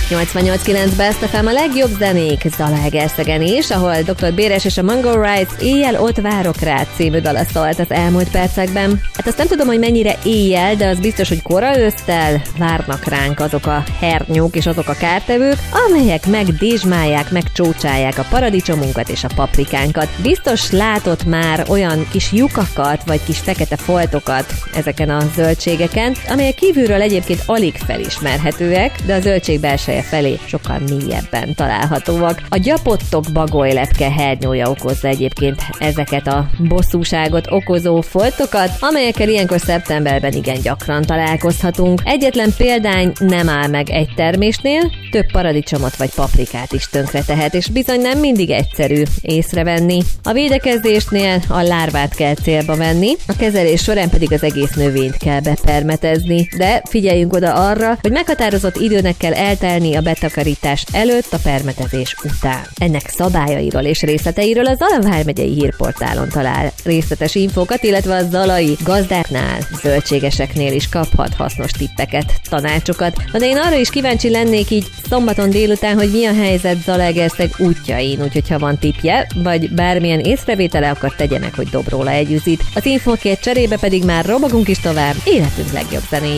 88.9 Best FM a legjobb zenék Zalaegerszegen is, ahol Dr. Béres és a Mango Rights Éjjel ott várok rád című dala szólt az elmúlt percekben. Hát azt nem tudom, hogy mennyire éjjel, de az biztos, hogy kora ősztel várnak ránk azok a hernyók és azok a kártevők, amelyek megdézsmálják, megcsócsálják a paradicsomunkat és a paprikánkat. Biztos látott már olyan kis lyukakat, vagy kis fekete foltokat ezeken a zöldségeken, amelyek kívülről egyébként alig felismerhetőek, de a zöldség belseje felé sokkal mélyebben találhatóak. A gyapottok bagolylepke hernyója okozza egyébként ezeket a bosszúságot okozó foltokat, amelyekkel ilyenkor szeptemberben igen gyakran találkozhatunk. Egyetlen példány nem áll meg egy termésnél, több paradicsomot vagy paprikát is tönkretehet, és bizony nem mindig egyszerű észrevenni. A védekezésnél a lárvát kell célba venni, a kezelés során pedig az egész növényt kell bepermetezni, de figyeljünk oda arra, hogy meghatározott időnek kell eltelni a betakarítás előtt, a permetezés után. Ennek szabályairól és részleteiről a Zala vármegyei hírportálon talál részletes infókat, illetve a zalai gazdáknál, zöldségeseknél is kaphat hasznos tippeket, tanácsokat. De én arra is kíváncsi lennék így szombaton délután, hogy mi a helyzet Zalaegerszeg útjain, úgyhogy ha van tippje, vagy bármilyen észrevétele, akkor tegye meg, hogy dob róla egy üzit. Az infókért cserébe pedig már robogunk is tovább, életünk legjobb zenéjét.